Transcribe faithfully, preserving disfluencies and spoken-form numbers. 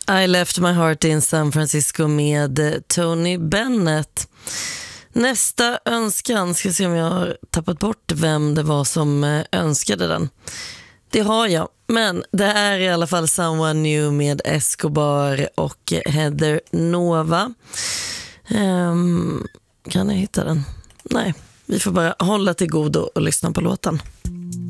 I Left My Heart in San Francisco med Tony Bennett. Nästa önskan, ska se om jag har tappat bort vem det var som önskade den. Det har jag, men det är i alla fall Someone New med Escobar och Heather Nova. Um, kan jag hitta den? Nej, vi får bara hålla till godo och lyssna på låten.